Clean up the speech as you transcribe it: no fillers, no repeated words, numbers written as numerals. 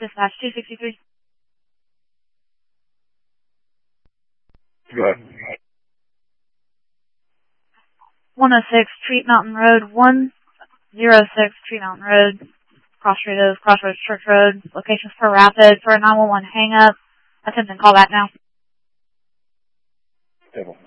Dispatch 263. Go ahead. 106 Treat Mountain Road, 106 Treat Mountain Road, Crossroads Church Road, locations per rapid for a 911 hang up. Attempting call back now. Table.